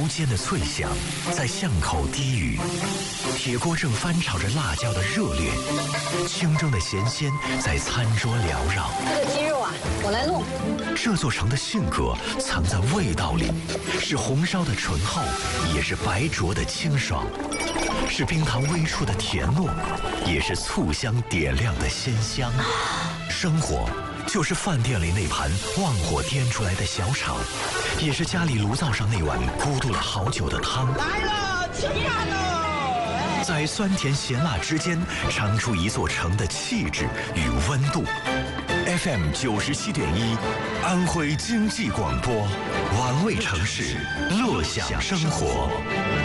油煎的脆香在巷口低语，铁锅正翻炒着辣椒的热烈，清蒸的咸鲜在餐桌缭绕。 这个鸡肉啊，我来弄。 这座城的性格藏在味道里，是红烧的醇厚，也是白灼的清爽，是冰糖微触的甜糯，也是醋香点亮的鲜香。生活就是饭店里那盘旺火颠出来的小炒，也是家里炉灶上那碗咕嘟了好久的汤。 来了，起饭喽！ 在酸甜咸辣之间，尝出一座城的气质与温度。FM 97.1，安徽经济广播，玩味城市，乐享生活。